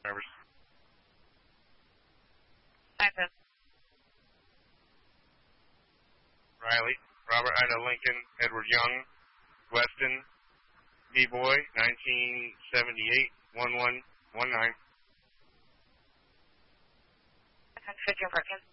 numbers. 5-10. Riley, Robert Ida Lincoln, Edward Young, Weston, B-Boy, 1978, 1119. 15 Perkins.